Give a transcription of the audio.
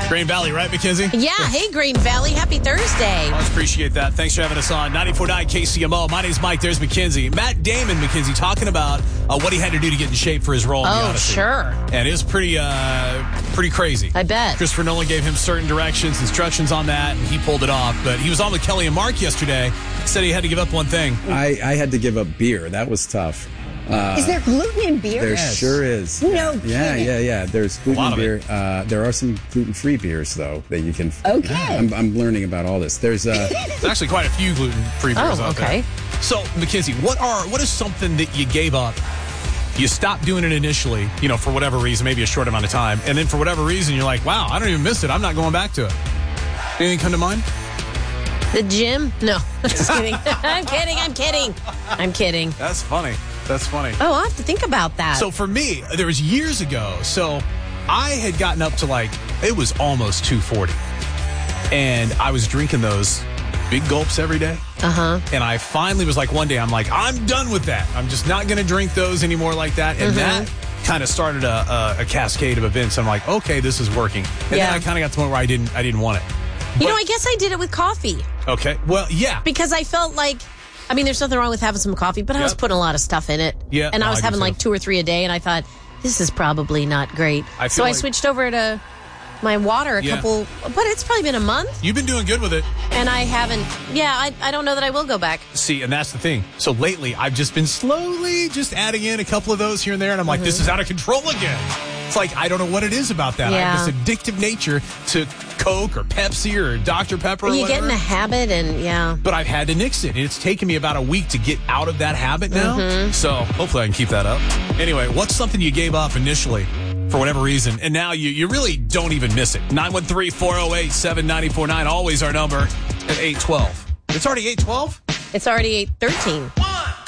Green Valley, right, Mackenzie? Yeah. Hey, Green Valley. Happy Thursday. Always appreciate that. Thanks for having us on 94.9 KCMO. My name's Mike. There's Mackenzie. Matt Damon, Mackenzie, talking about what he had to do to get in shape for his role in The Odyssey. Sure. And it was pretty crazy. I bet. Christopher Nolan gave him certain directions, instructions on that, and he pulled it off. But he was on with Kelly and Mark yesterday. Said he had to give up one thing. I had to give up beer. That was tough. Is there gluten in beer? There sure is. No kidding. Yeah. There's gluten in beer. There are some gluten-free beers, though, that you can... Okay. I'm learning about all this. There's actually quite a few gluten-free beers out there. So, Mackenzie, what is something that you gave up? You stopped doing it initially, for whatever reason, maybe a short amount of time. And then for whatever reason, you're like, wow, I don't even miss it. I'm not going back to it. Anything come to mind? The gym? No. Just kidding. I'm kidding. That's funny. Oh, I'll have to think about that. So for me, there was years ago. So I had gotten up to it was almost 240. And I was drinking those big gulps every day. Uh-huh. And I finally was like, one day, I'm like, I'm done with that. I'm just not going to drink those anymore like that. And that kind of started a cascade of events. I'm like, okay, this is working. And then I kind of got to the point where I didn't want it. I guess I did it with coffee. Okay. Well, yeah. Because I felt like, there's nothing wrong with having some coffee, but I was putting a lot of stuff in it. Yeah. And I was having 2 or 3 a day, and I thought, this is probably not great. So I switched over to my water a couple, but it's probably been a month. You've been doing good with it. And I haven't, I don't know that I will go back. See, and that's the thing. So lately, I've just been slowly just adding in a couple of those here and there, and I'm like, this is out of control again. It's like, I don't know what it is about that. I have this addictive nature to Coke or Pepsi or Dr. Pepper or whatever. You get in a habit and, But I've had to nix it. And it's taken me about a week to get out of that habit now. So hopefully I can keep that up. Anyway, what's something you gave up initially for whatever reason, and now you really don't even miss it? 913-408-7949, always our number at 812. It's already 812? It's already 8:13.